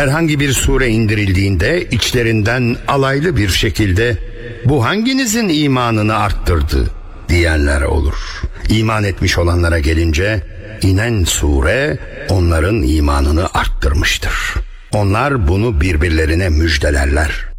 herhangi bir sure indirildiğinde içlerinden alaylı bir şekilde bu hanginizin imanını arttırdı diyenler olur. İman etmiş olanlara gelince inen sure onların imanını arttırmıştır. Onlar bunu birbirlerine müjdelerler.